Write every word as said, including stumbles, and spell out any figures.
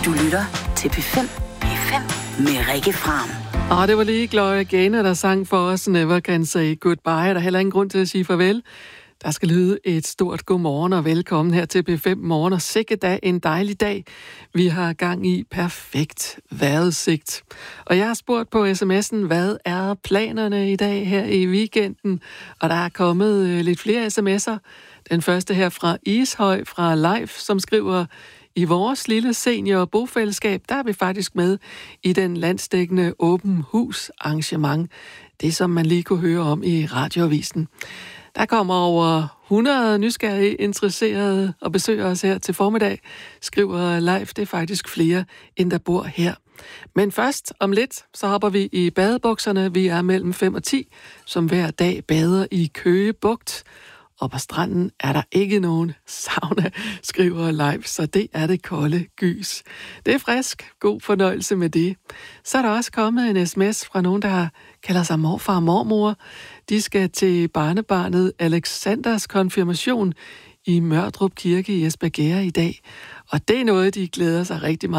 Du lytter til P fem. P fem med Rikke Fram. Og det var lige Gloria Gaynor, der sang for os Never Can Say Goodbye. Der er heller ingen grund til at sige farvel. Der skal lyde et stort godmorgen og velkommen her til P fem Morgen. Og sikke da en dejlig dag. Vi har gang i perfekt vejrudsigt. Og jeg har spurgt på sms'en, hvad er planerne i dag her i weekenden? Og der er kommet lidt flere sms'er. Den første her fra Ishøj fra Leif, som skriver: i vores lille senior bofællesskab, der er vi faktisk med i den landsdækkende åben hus arrangement. Det, som man lige kunne høre om i radioavisen. Der kommer over hundrede nysgerrige interesserede og besøger os her til formiddag, skriver Leif. Det er faktisk flere, end der bor her. Men først om lidt, så hopper vi i badebukserne. Vi er mellem fem og ti, som hver dag bader i Køge Bugt. Og på stranden er der ikke nogen sauna, skriver Leif, så det er det kolde gys. Det er frisk. God fornøjelse med det. Så er der også kommet en sms fra nogen, der kalder sig morfar og mormor. De skal til barnebarnet Alexanders konfirmation i Mørdrup Kirke i Espergærde i dag. Og det er noget, de glæder sig rigtig meget